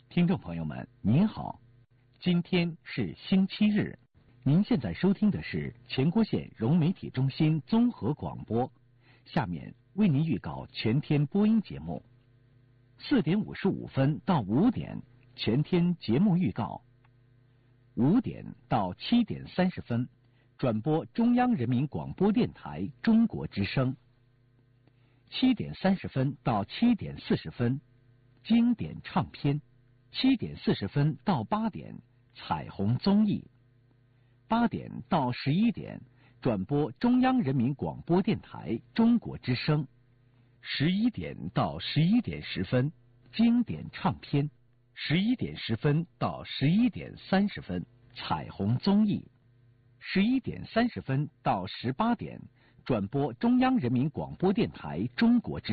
听众朋友们，您好，今天是星期日，您现在收听的是全国县融媒体中心综合广播。下面为您预告全天播音节目：4点55分到5点全天节目预告；5点到7点30分转播中央人民广播电台中国之声；7点30分到7点40分经典唱片；7点40分到8点彩虹综艺；8点到11点转播中央人民广播电台中国之声；11点到11点10分经典唱片；11点10分到11点30分彩虹综艺；11点30分到18点转播中央人民广播电台中国之声。